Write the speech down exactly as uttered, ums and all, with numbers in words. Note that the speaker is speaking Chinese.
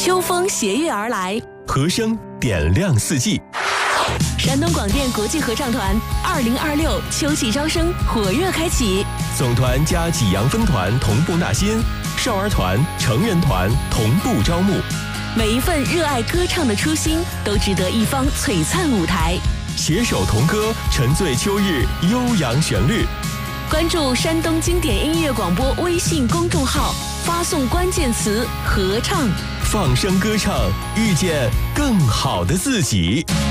秋风斜月而来， 和声点亮四季。 山东广电国际合唱团二零二六秋季招生火热开启， 总团加济阳分团同步纳新，少儿团、成人团同步招募。 每一份热爱歌唱的初心，都值得一方璀璨舞台。 携手同歌，沉醉秋日悠扬旋律。 关注山东经典音乐广播微信公众号，发送关键词合唱， 放声歌唱，遇见更好的自己。